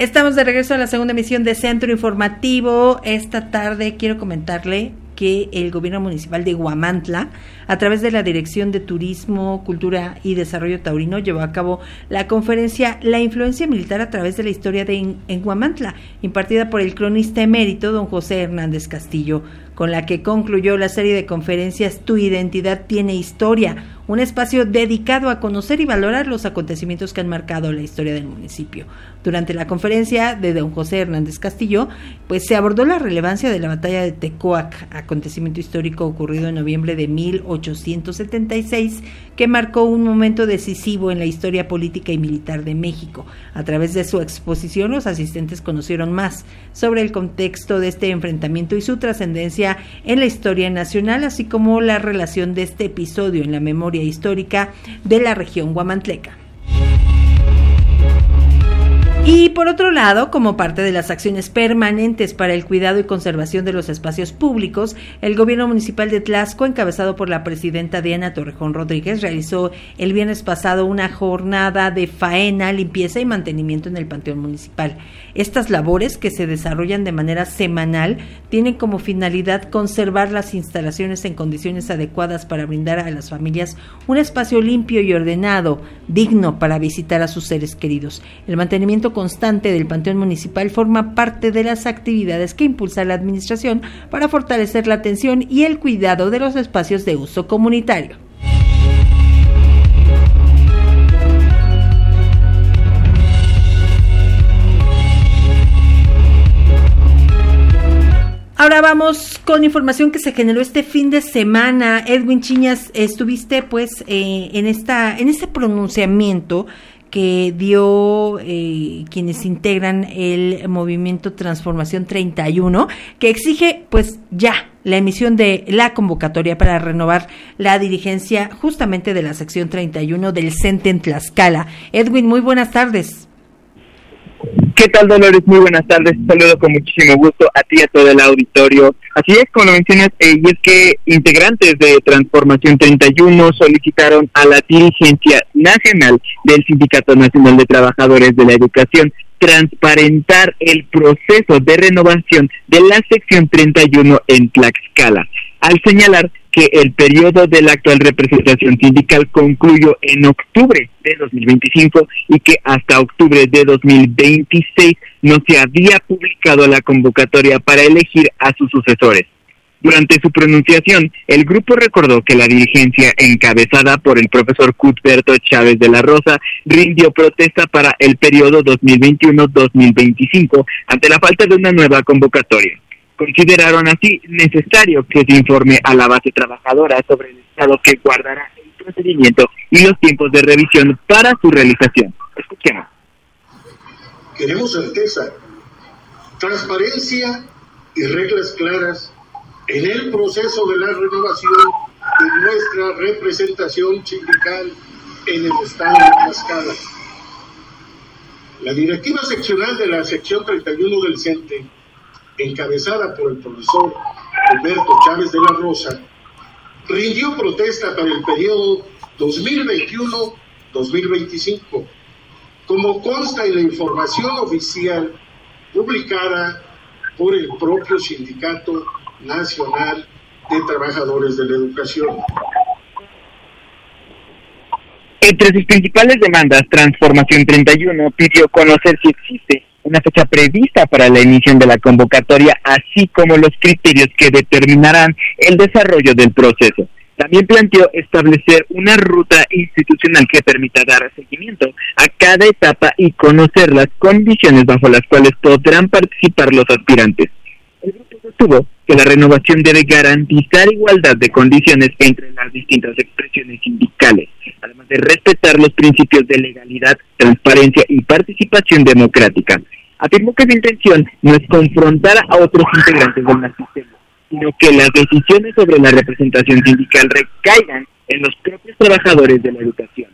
Estamos de regreso a la segunda emisión de Centro Informativo. Esta tarde quiero comentarle que el gobierno municipal de Huamantla, a través de la Dirección de Turismo, Cultura y Desarrollo Taurino, llevó a cabo la conferencia La influencia militar a través de la historia en Huamantla, impartida por el cronista emérito don José Hernández Castillo, con la que concluyó la serie de conferencias Tu identidad tiene historia, un espacio dedicado a conocer y valorar los acontecimientos que han marcado la historia del municipio. Durante la conferencia de don José Hernández Castillo, pues se abordó la relevancia de la batalla de Tecoac, acontecimiento histórico ocurrido en noviembre de 1876, que marcó un momento decisivo en la historia política y militar de México. A través de su exposición, los asistentes conocieron más sobre el contexto de este enfrentamiento y su trascendencia en la historia nacional, así como la relación de este episodio en la memoria histórica de la región huamantleca. Y por otro lado, como parte de las acciones permanentes para el cuidado y conservación de los espacios públicos, el gobierno municipal de Tlaxco, encabezado por la presidenta Diana Torrejón Rodríguez, realizó el viernes pasado una jornada de faena, limpieza y mantenimiento en el panteón municipal. Estas labores, que se desarrollan de manera semanal, tienen como finalidad conservar las instalaciones en condiciones adecuadas para brindar a las familias un espacio limpio y ordenado, digno para visitar a sus seres queridos. El mantenimiento constante del panteón municipal forma parte de las actividades que impulsa la administración para fortalecer la atención y el cuidado de los espacios de uso comunitario. Ahora vamos con información que se generó este fin de semana. Edwin Chiñas, estuviste pues en este pronunciamiento que dio quienes integran el movimiento Transformación 31, que exige pues ya la emisión de la convocatoria para renovar la dirigencia justamente de la sección 31 del CENTE en Tlaxcala. Edwin, muy buenas tardes. ¿Qué tal, Dolores? Muy buenas tardes. Saludo con muchísimo gusto a ti y a todo el auditorio. Así es, como lo mencionas, y es que integrantes de Transformación 31 solicitaron a la dirigencia nacional del Sindicato Nacional de Trabajadores de la Educación transparentar el proceso de renovación de la sección 31 en Tlaxcala, al señalar que el periodo de la actual representación sindical concluyó en octubre de 2025 y que hasta octubre de 2026 no se había publicado la convocatoria para elegir a sus sucesores. Durante su pronunciación, el grupo recordó que la dirigencia encabezada por el profesor Cuthberto Chávez de la Rosa rindió protesta para el periodo 2021-2025 ante la falta de una nueva convocatoria. Consideraron así necesario que se informe a la base trabajadora sobre el estado que guardará el procedimiento y los tiempos de revisión para su realización. Escuchemos. Queremos certeza, transparencia y reglas claras en el proceso de la renovación de nuestra representación sindical en el estado de Tlaxcala. La directiva seccional de la sección 31 del CENTE, encabezada por el profesor Humberto Chávez de la Rosa, rindió protesta para el periodo 2021-2025, como consta en la información oficial publicada por el propio Sindicato Nacional de Trabajadores de la Educación. Entre sus principales demandas, Transformación 31 pidió conocer si existe una fecha prevista para la emisión de la convocatoria, así como los criterios que determinarán el desarrollo del proceso. También planteó establecer una ruta institucional que permita dar seguimiento a cada etapa y conocer las condiciones bajo las cuales podrán participar los aspirantes. El grupo sostuvo que la renovación debe garantizar igualdad de condiciones entre las distintas expresiones sindicales, además de respetar los principios de legalidad, transparencia y participación democrática. Afirmó que su intención no es confrontar a otros integrantes del sistema, sino que las decisiones sobre la representación sindical recaigan en los propios trabajadores de la educación.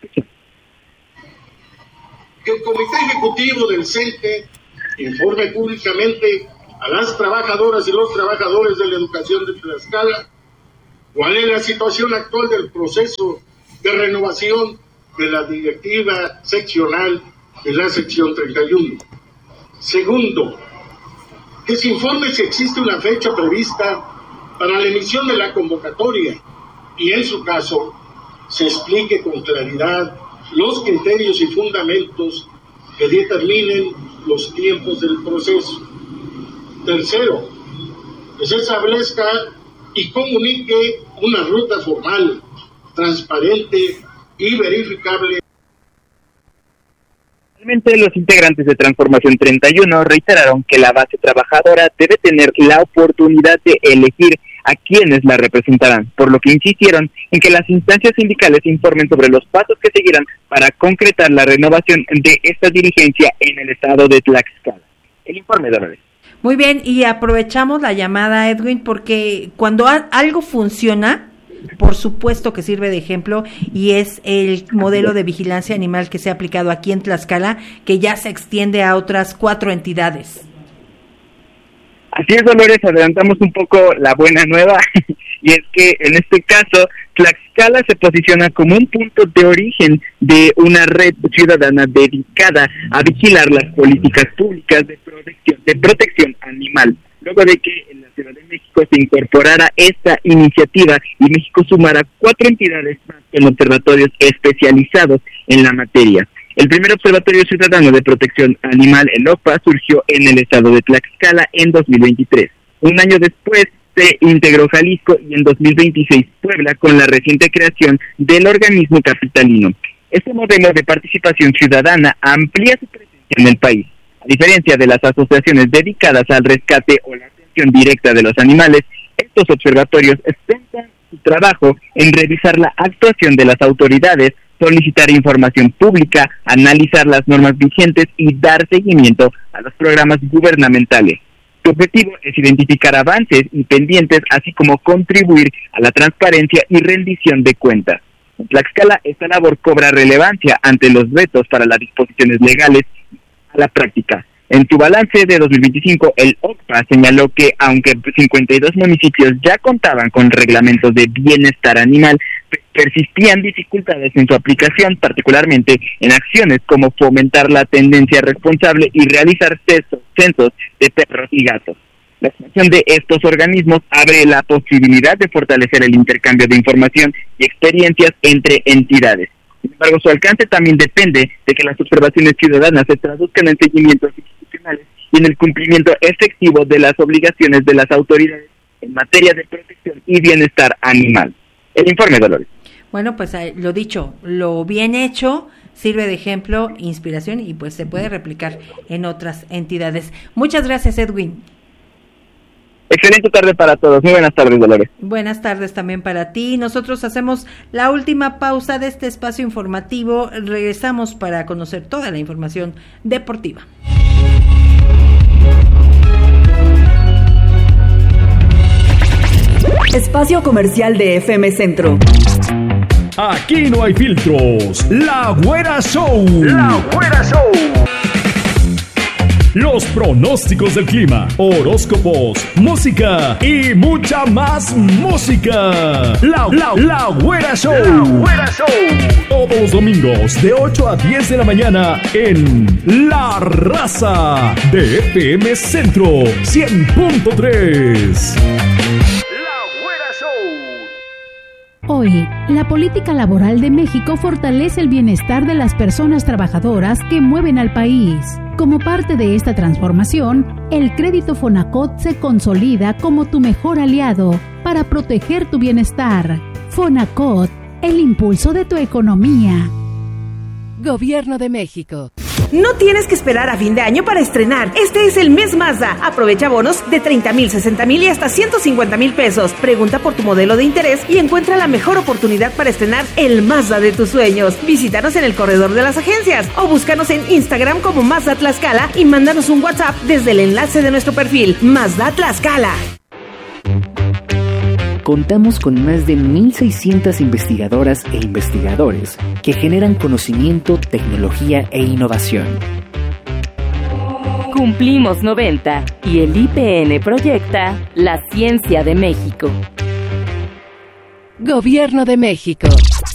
El Comité Ejecutivo del CENTE informe públicamente a las trabajadoras y los trabajadores de la educación de Tlaxcala cuál es la situación actual del proceso de renovación de la directiva seccional de la sección 31. Segundo, que se informe si existe una fecha prevista para la emisión de la convocatoria y, en su caso, se explique con claridad los criterios y fundamentos que determinen los tiempos del proceso. Tercero, que se establezca y comunique una ruta formal, transparente y verificable. Finalmente, los integrantes de Transformación 31 reiteraron que la base trabajadora debe tener la oportunidad de elegir a quienes la representarán, por lo que insistieron en que las instancias sindicales informen sobre los pasos que seguirán para concretar la renovación de esta dirigencia en el estado de Tlaxcala. El informe, Dolores. Muy bien, y aprovechamos la llamada, Edwin, porque cuando algo funciona, por supuesto que sirve de ejemplo, y es el modelo de vigilancia animal que se ha aplicado aquí en Tlaxcala, que ya se extiende a otras 4 entidades. Así es, Dolores, adelantamos un poco la buena nueva, y es que en este caso Tlaxcala se posiciona como un punto de origen de una red ciudadana dedicada a vigilar las políticas públicas de protección animal. Luego de que en la Ciudad de México se incorporara esta iniciativa y México sumara 4 entidades más con observatorios especializados en la materia. El primer Observatorio Ciudadano de Protección Animal, el OPA, surgió en el estado de Tlaxcala en 2023. Un año después se integró Jalisco y en 2026 Puebla con la reciente creación del organismo capitalino. Este modelo de participación ciudadana amplía su presencia en el país. A diferencia de las asociaciones dedicadas al rescate o la atención directa de los animales, estos observatorios centran su trabajo en revisar la actuación de las autoridades, solicitar información pública, analizar las normas vigentes y dar seguimiento a los programas gubernamentales. Su objetivo es identificar avances y pendientes, así como contribuir a la transparencia y rendición de cuentas. En Tlaxcala, esta labor cobra relevancia ante los retos para las disposiciones legales a la práctica. En su balance de 2025, el OCPA señaló que, aunque 52 municipios ya contaban con reglamentos de bienestar animal, persistían dificultades en su aplicación, particularmente en acciones como fomentar la tendencia responsable y realizar censos de perros y gatos. La expansión de estos organismos abre la posibilidad de fortalecer el intercambio de información y experiencias entre entidades. Sin embargo, su alcance también depende de que las observaciones ciudadanas se traduzcan en seguimientos institucionales y en el cumplimiento efectivo de las obligaciones de las autoridades en materia de protección y bienestar animal. El informe, Dolores. Bueno, pues lo dicho, lo bien hecho sirve de ejemplo, inspiración y pues se puede replicar en otras entidades. Muchas gracias, Edwin. Excelente tarde para todos. Muy buenas tardes, Dolores. Buenas tardes también para ti. Nosotros hacemos la última pausa de este espacio informativo. Regresamos para conocer toda la información deportiva. Espacio comercial de FM Centro. Aquí no hay filtros. La Güera Show. La Güera Show. Los pronósticos del clima, horóscopos, música y mucha más música. La Güera Show. La Güera Show. Todos los domingos de 8 a 10 de la mañana en La Raza de FM Centro 100.3. Hoy, la política laboral de México fortalece el bienestar de las personas trabajadoras que mueven al país. Como parte de esta transformación, el crédito Fonacot se consolida como tu mejor aliado para proteger tu bienestar. Fonacot, el impulso de tu economía. Gobierno de México. No tienes que esperar a fin de año para estrenar. Este es el mes Mazda. Aprovecha bonos de 30,000, 60,000 y hasta 150,000 pesos. Pregunta por tu modelo de interés y encuentra la mejor oportunidad para estrenar el Mazda de tus sueños. Visítanos en el corredor de las agencias o búscanos en Instagram como Mazda Tlaxcala y mándanos un WhatsApp desde el enlace de nuestro perfil Mazda Tlaxcala. Contamos con más de 1,600 investigadoras e investigadores que generan conocimiento, tecnología e innovación. Cumplimos 90 y el IPN proyecta la ciencia de México. Gobierno de México.